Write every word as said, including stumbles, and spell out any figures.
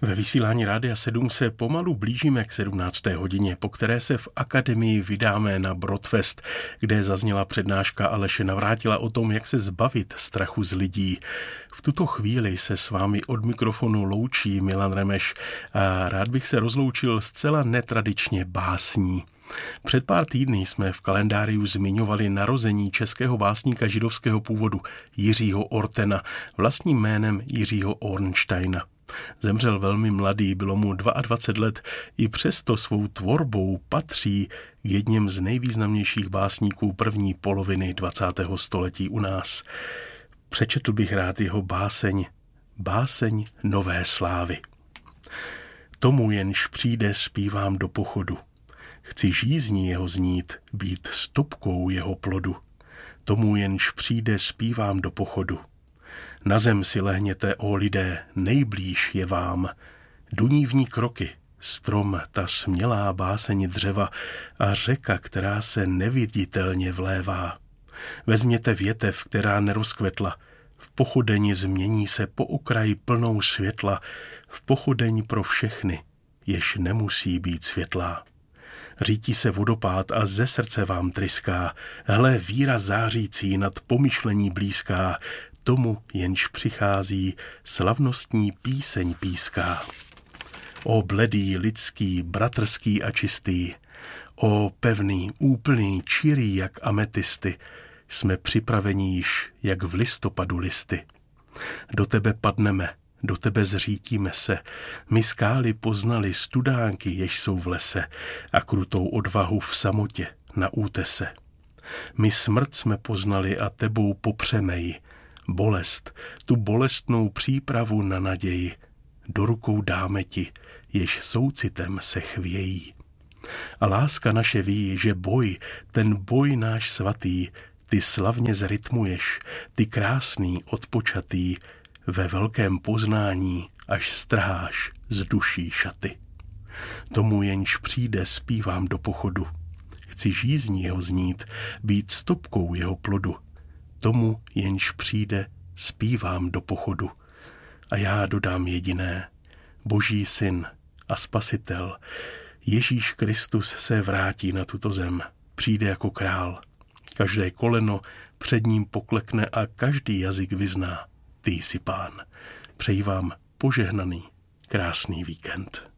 Ve vysílání Rádia sedm se pomalu blížíme k sedmnácté hodině, po které se v akademii vydáme na Brodfest, kde zazněla přednáška Aleše Navrátila o tom, jak se zbavit strachu z lidí. V tuto chvíli se s vámi od mikrofonu loučí Milan Remeš a rád bych se rozloučil zcela netradičně básní. Před pár týdny jsme v kalendáriu zmiňovali narození českého básníka židovského původu Jiřího Ortena, vlastním jménem Jiřího Ornsteina. Zemřel velmi mladý, bylo mu dvacet dva let, i přesto svou tvorbou patří k jedním z nejvýznamnějších básníků první poloviny dvacátého století u nás. Přečetl bych rád jeho báseň, báseň nové slávy. Tomu jenž přijde, zpívám do pochodu. Chci žízní jeho znít, být stopkou jeho plodu. Tomu jenž přijde, zpívám do pochodu. Na zem si lehněte, ó lidé, nejblíž je vám. Duní v ní kroky, strom, ta smělá báseň dřeva a řeka, která se neviditelně vlévá. Vezměte větev, která nerozkvetla, v pochodeň změní se po okraji plnou světla, v pochodeň pro všechny, jež nemusí být světlá. Řítí se vodopád a ze srdce vám tryská, hle víra zářící nad pomyšlení blízká, tomu jenž přichází slavnostní píseň píská. O bledý, lidský, bratrský a čistý, o pevný, úplný, čirý jak ametisty, jsme připraveni již jak v listopadu listy. Do tebe padneme, do tebe zřítíme se, my skály poznali studánky, jež jsou v lese a krutou odvahu v samotě na útese. My smrt jsme poznali a tebou popřeme ji, bolest, tu bolestnou přípravu na naději, do rukou dáme ti, jež soucitem se chvějí. A láska naše ví, že boj, ten boj náš svatý, ty slavně zrytmuješ, ty krásný, odpočatý, ve velkém poznání, až strháš z duší šaty. Tomu jenž přijde, zpívám do pochodu. Chci žízní jeho znít, být stopkou jeho plodu. Tomu jenž přijde, zpívám do pochodu. A já dodám jediné, Boží syn a spasitel, Ježíš Kristus se vrátí na tuto zem, přijde jako král. Každé koleno před ním poklekne a každý jazyk vyzná, ty jsi pán. Přeji vám požehnaný, krásný víkend.